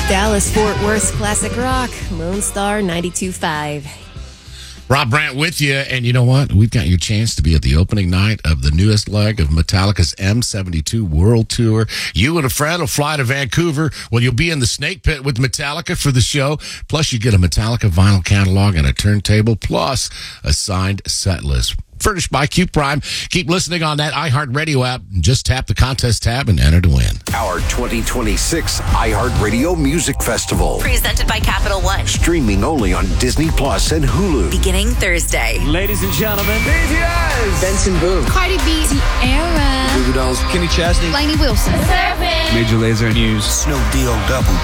Dallas-Fort Worth's classic rock, Lone Star 92.5. Rob Brandt with you, and you know what? We've got your chance to be at the opening night of the newest leg of Metallica's M72 World Tour. You and a friend will fly to Vancouver. Well, you'll be in the Snake Pit with Metallica for the show. Plus, you get a Metallica vinyl catalog and a turntable, plus a signed set list. Furnished by Q Prime. Keep listening on that iHeartRadio app. Just tap the contest tab and enter to win. Our 2026 iHeartRadio Music Festival. Presented by Capital One. Streaming only on Disney Plus and Hulu. Beginning Thursday. Ladies and gentlemen, BTS, Benson Boone, Cardi B, Tierra, Goo Goo Dolls, Kenny Chesney, Lainey Wilson, Major Lazer, news. Snoop D.O. Double